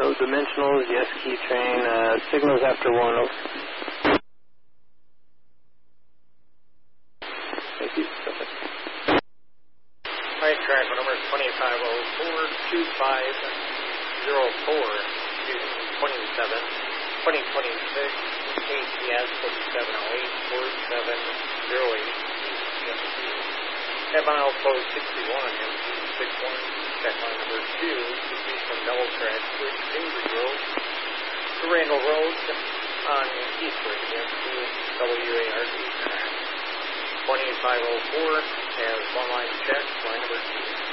No dimensionals, yes, key train, signals after 1. Thank you. Right track number 2504-2504, 2026, ATS 4708-4708. At mile code 61, MT61, check line number 2, east from double track switch Kingsbury Road to Randall Road on eastward into WARD track. 2504 has one line check, line number 2.